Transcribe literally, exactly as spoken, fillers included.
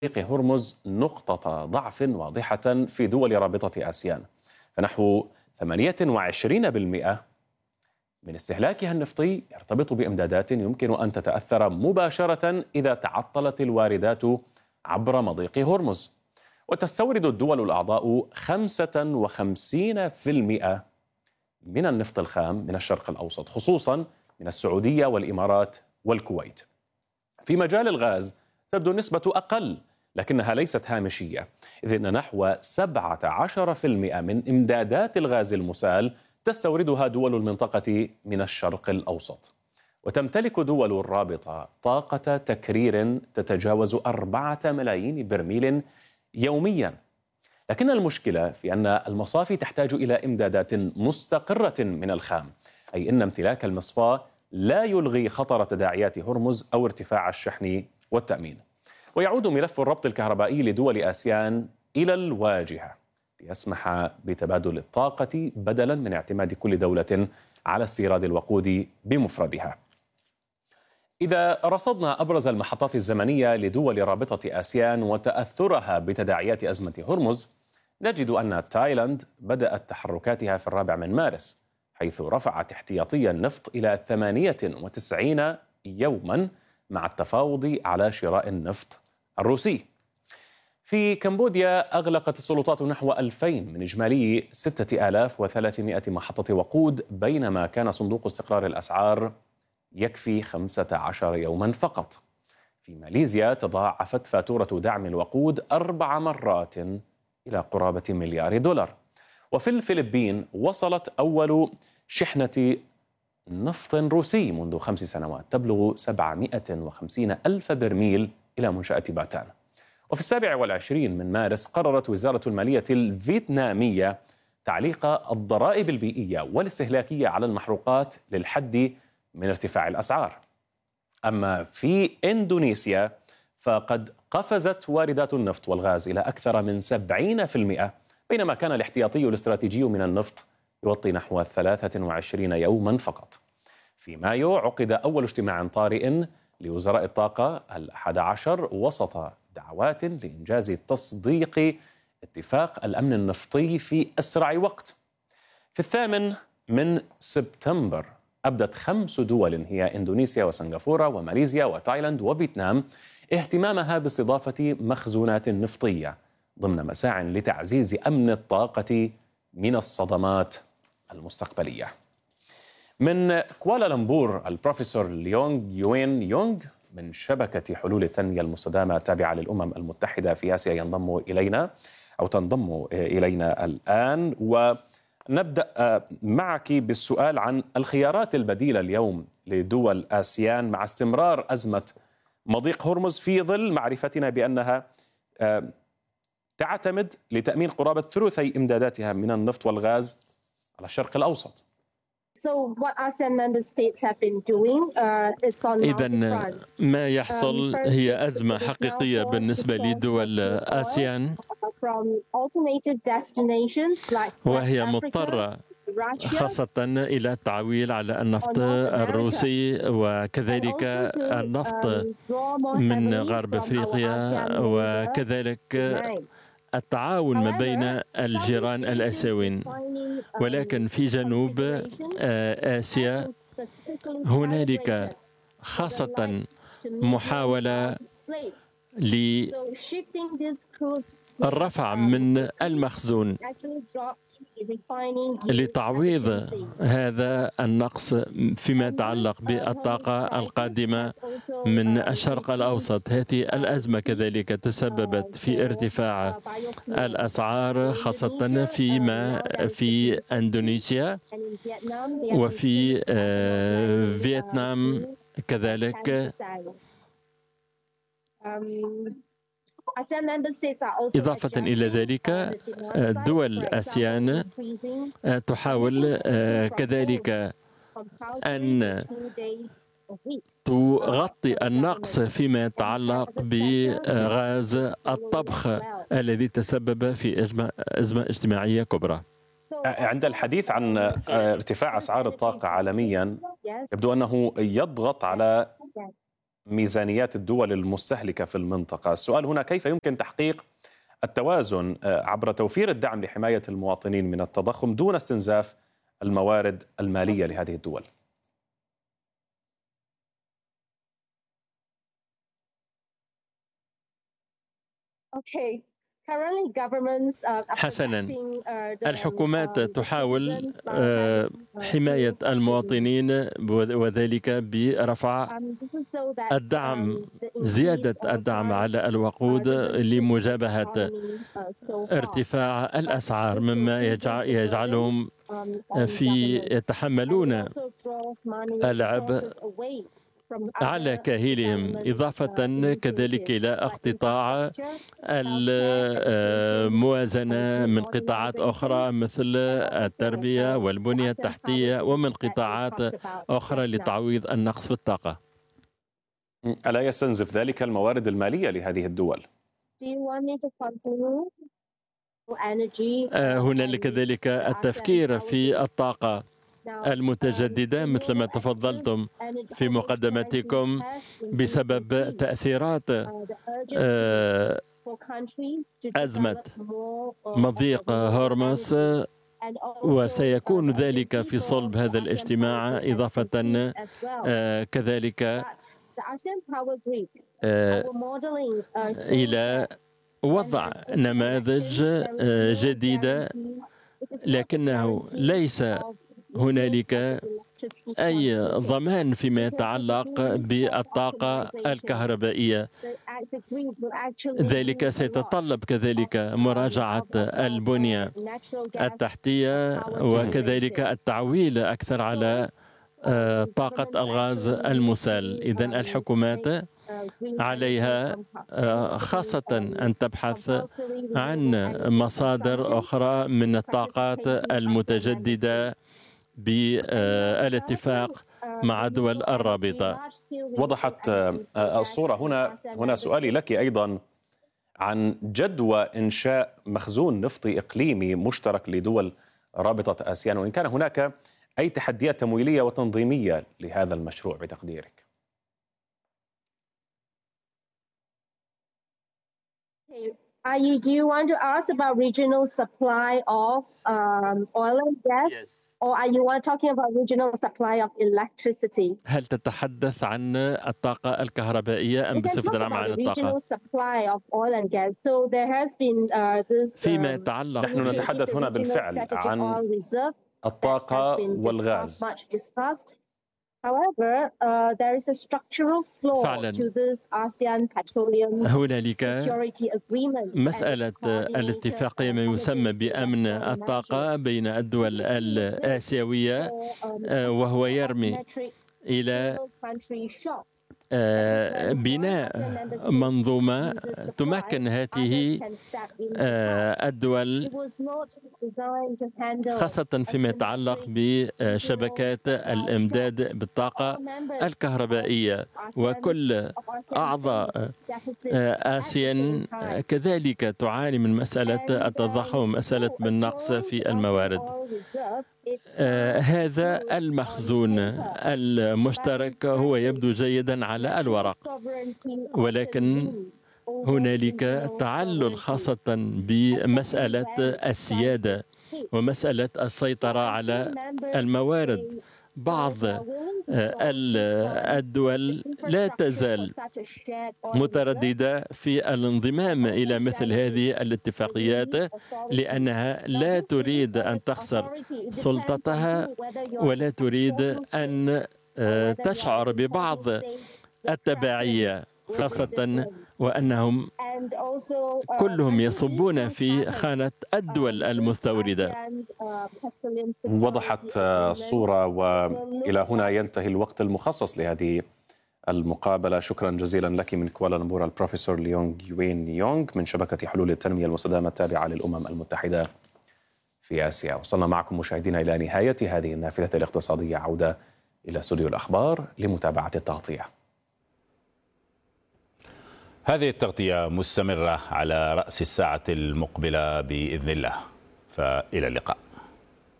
طريق هرمز نقطة ضعف واضحة في دول رابطة آسيان، فنحو ثمانية وعشرين بالمئة من استهلاكها النفطي يرتبط بإمدادات يمكن أن تتأثر مباشرة إذا تعطلت الواردات عبر مضيق هرمز. وتستورد الدول الأعضاء خمسة وخمسين بالمئة من النفط الخام من الشرق الأوسط، خصوصا من السعودية والإمارات والكويت. في مجال الغاز تبدو النسبة أقل، لكنها ليست هامشية، إذ أن نحو سبعة عشر بالمئة من إمدادات الغاز المسال تستوردها دول المنطقة من الشرق الأوسط. وتمتلك دول الرابطة طاقة تكرير تتجاوز أربعة ملايين برميل يوميا. لكن المشكلة في أن المصافي تحتاج إلى إمدادات مستقرة من الخام، أي أن امتلاك المصفاة لا يلغي خطر تداعيات هرمز أو ارتفاع الشحن والتأمين. ويعود ملف الربط الكهربائي لدول آسيان إلى الواجهة ليسمح بتبادل الطاقة بدلا من اعتماد كل دولة على استيراد الوقود بمفردها. إذا رصدنا أبرز المحطات الزمنية لدول رابطة آسيان وتأثرها بتداعيات أزمة هرمز، نجد أن تايلاند بدأت تحركاتها في الرابع من مارس، حيث رفعت احتياطي النفط إلى ثمانية وتسعين يوما مع التفاوض على شراء النفط الروسي. في كمبوديا أغلقت السلطات نحو ألفين من إجمالي ستة آلاف وثلاثمائة محطة وقود، بينما كان صندوق استقرار الأسعار يكفي خمسة عشر يوما فقط. في ماليزيا تضاعفت فاتورة دعم الوقود أربع مرات إلى قرابة مليار دولار. وفي الفلبين وصلت أول شحنة نفط روسي منذ خمس سنوات تبلغ سبعمائة وخمسين ألف برميل إلى منشأة باتان. وفي السابع والعشرين من مارس قررت وزارة المالية الفيتنامية تعليق الضرائب البيئية والاستهلاكية على المحروقات للحد من ارتفاع الأسعار. أما في إندونيسيا فقد قفزت واردات النفط والغاز إلى أكثر من سبعين بالمئة، بينما كان الاحتياطي الاستراتيجي من النفط يغطي نحو ثلاثة وعشرين يوما فقط. في مايو عقد أول اجتماع طارئ لوزراء الطاقة الأحد عشر وسط دعوات لإنجاز تصديق اتفاق الأمن النفطي في أسرع وقت. في الثامن من سبتمبر أبدت خمس دول هي إندونيسيا وسنغافورة وماليزيا وتايلاند وفيتنام اهتمامها باستضافة مخزونات نفطية ضمن مساع لتعزيز أمن الطاقة من الصدمات المستقبلية. من كوالالمبور البروفيسور ليونغ يوين يونغ من شبكة حلول التنمية المستدامة التابعة للأمم المتحدة في آسيا ينضم إلينا أو تنضم إلينا الآن، ونبدأ معك بالسؤال عن الخيارات البديلة اليوم لدول آسيان مع استمرار أزمة مضيق هرمز في ظل معرفتنا بأنها تعتمد لتأمين قرابة ثلثي إمداداتها من النفط والغاز على الشرق الأوسط. إذن ما يحصل هي أزمة حقيقية بالنسبة لدول آسيان، وهي مضطرة خاصة إلى التعويل على النفط الروسي وكذلك النفط من غرب أفريقيا، وكذلك التعاون ما بين الجيران الآسيويين. ولكن في جنوب آسيا هنالك خاصة محاولة للرفع من المخزون لتعويض هذا النقص فيما يتعلق بالطاقة القادمة من الشرق الأوسط. هذه الأزمة كذلك تسببت في ارتفاع الأسعار خاصة فيما في إندونيسيا وفي فيتنام كذلك. إضافة إلى ذلك دول آسيان تحاول كذلك أن تغطي النقص فيما يتعلق بغاز الطبخ الذي تسبب في أزمة اجتماعية كبرى. عند الحديث عن ارتفاع أسعار الطاقة عالميا يبدو أنه يضغط على ميزانيات الدول المستهلكة في المنطقة. السؤال هنا كيف يمكن تحقيق التوازن عبر توفير الدعم لحماية المواطنين من التضخم دون استنزاف الموارد المالية لهذه الدول؟ حسنا، الحكومات تحاول حماية المواطنين وذلك برفع الدعم، زيادة الدعم على الوقود لمجابهة ارتفاع الأسعار، مما يجعلهم في يتحملون العبء على كاهلهم، إضافة كذلك إلى اقتطاع الموازنة من قطاعات أخرى مثل التربية والبنية التحتية ومن قطاعات أخرى لتعويض النقص في الطاقة. ألا يستنزف ذلك الموارد المالية لهذه الدول؟ هنالك كذلك التفكير في الطاقة المتجددة مثل ما تفضلتم في مقدمتكم بسبب تأثيرات أزمة مضيق هرمز، وسيكون ذلك في صلب هذا الاجتماع، إضافة كذلك إلى وضع نماذج جديدة، لكنه ليس هنالك أي ضمان فيما يتعلق بالطاقة الكهربائية. ذلك سيتطلب كذلك مراجعة البنية التحتية وكذلك التعويل أكثر على طاقة الغاز المسال. إذن الحكومات عليها خاصة أن تبحث عن مصادر أخرى من الطاقات المتجددة بالاتفاق مع دول الرابطة. وضحت الصورة. هنا هنا سؤالي لك أيضا عن جدوى إنشاء مخزون نفطي إقليمي مشترك لدول رابطة آسيان، وإن كان هناك أي تحديات تمويلية وتنظيمية لهذا المشروع بتقديرك؟ Do you want to ask about regional supply of um, oil and gas? Yes. Or are you talking about regional supply of electricity? هل تتحدث عن الطاقة الكهربائية أم بصفة عامة عن الطاقة؟ So there has been, uh, this, فيما يتعلق، نحن نتحدث هنا بالفعل عن الطاقة والغاز. However, uh, there is a structural flaw فعلا to this ASEAN petroleum هنالك security agreement. مسألة الاتفاقية ما يسمى بأمن الطاقة بين الدول الآسيوية، وهو يرمي إلى بناء منظومة تمكن هذه الدول خاصة فيما يتعلق بشبكات الإمداد بالطاقة الكهربائية، وكل أعضاء آسيان كذلك تعاني من مسألة التضخم ومسألة النقص في الموارد. آه هذا المخزون المشترك هو يبدو جيدا على الورق، ولكن هنالك تعلل خاصة بمسألة السيادة ومسألة السيطرة على الموارد. بعض الدول لا تزال مترددة في الانضمام إلى مثل هذه الاتفاقيات لأنها لا تريد أن تخسر سلطتها ولا تريد أن تشعر ببعض التبعية، خاصة وأنهم كلهم يصبون في خانة الدول المستوردة. وضحت الصورة، وإلى هنا ينتهي الوقت المخصص لهذه المقابلة. شكرا جزيلا لك من كوالالمبور البروفيسور ليونغ يوين يونغ من شبكة حلول التنمية المستدامة التابعة للأمم المتحدة في آسيا. وصلنا معكم مشاهدينا إلى نهاية هذه النافذة الاقتصادية. عودة إلى استوديو الأخبار لمتابعة التغطية. هذه التغطية مستمرة على رأس الساعة المقبلة بإذن الله، فإلى اللقاء.